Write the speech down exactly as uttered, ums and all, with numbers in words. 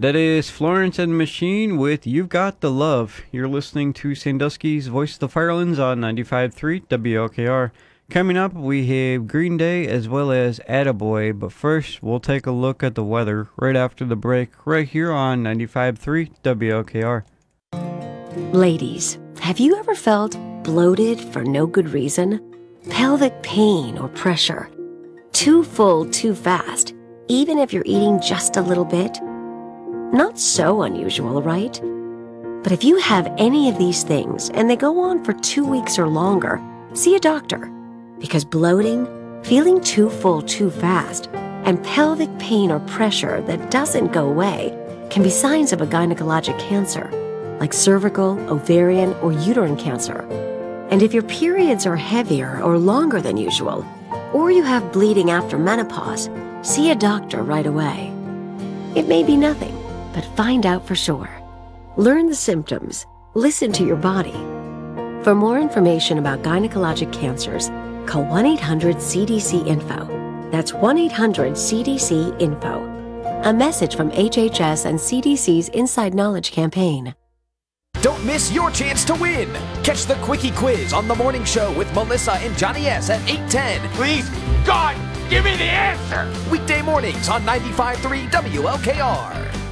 That is Florence and the Machine with You've Got the Love. You're listening to Sandusky's Voice of the Firelands on ninety-five point three W L K R. Coming up, we have Green Day as well as Attaboy, but first we'll take a look at the weather right after the break right here on ninety-five point three W L K R. Ladies, have you ever felt bloated for no good reason? Pelvic pain or pressure? Too full too fast, even if you're eating just a little bit? Not so unusual, right? But if you have any of these things and they go on for two weeks or longer, see a doctor. Because bloating, feeling too full too fast, and pelvic pain or pressure that doesn't go away can be signs of a gynecologic cancer, like cervical, ovarian, or uterine cancer. And if your periods are heavier or longer than usual, or you have bleeding after menopause, see a doctor right away. It may be nothing, but find out for sure. Learn the symptoms. Listen to your body. For more information about gynecologic cancers, call one eight hundred C D C info. That's one eight hundred C D C info. A message from H H S and C D C's Inside Knowledge campaign. Don't miss your chance to win. Catch the Quickie Quiz on The Morning Show with Melissa and Johnny S. at eight ten. Please, God, give me the answer. Weekday mornings on ninety-five point three W L K R.